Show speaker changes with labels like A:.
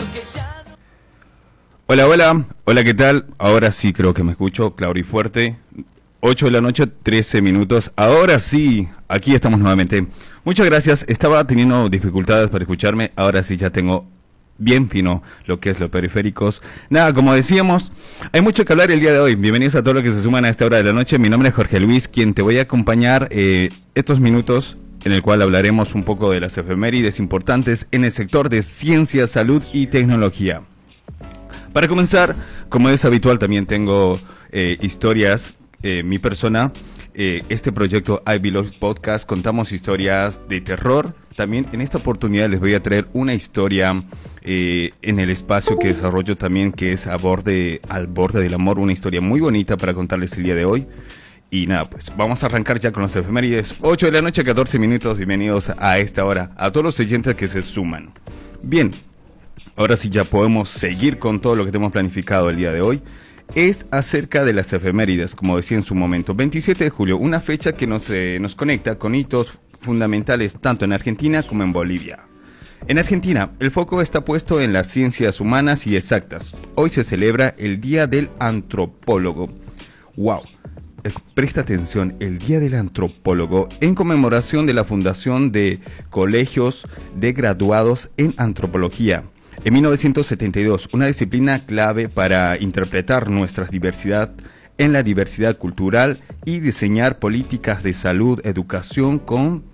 A: Hola, hola, hola, ¿qué tal? Ahora sí creo que me escucho claro y fuerte. 8 de la noche, 13 minutos. Ahora sí, aquí estamos nuevamente. Muchas gracias. Estaba teniendo dificultades para escucharme. Ahora sí ya tengo bien fino lo que es los periféricos. Nada, como decíamos, hay mucho que hablar el día de hoy. Bienvenidos a todos los que se suman a esta hora de la noche. Mi nombre es Jorge Luis, quien te voy a acompañar estos minutos en el cual hablaremos un poco de las efemérides importantes en el sector de ciencia, salud y tecnología. Para comenzar, como es habitual, también tengo historias, mi persona, este proyecto I Belong Podcast, contamos historias de terror. También en esta oportunidad les voy a traer una historia en el espacio que desarrollo también, que es al borde del amor, una historia muy bonita para contarles el día de hoy. Y nada, pues vamos a arrancar ya con las efemérides. 8 de la noche, 14 minutos, bienvenidos a esta hora, a todos los oyentes que se suman. Bien. Ahora sí ya podemos seguir con todo lo que tenemos planificado el día de hoy. Es acerca de las efemérides, como decía en su momento. 27 de julio, una fecha que nos conecta con hitos fundamentales tanto en Argentina como en Bolivia. En Argentina, el foco está puesto en las ciencias humanas y exactas. Hoy se celebra el Día del Antropólogo. ¡Wow! Presta atención, el Día del Antropólogo, en conmemoración de la fundación de colegios de graduados en antropología. En 1972, una disciplina clave para interpretar nuestra diversidad en la diversidad cultural y diseñar políticas de salud, educación con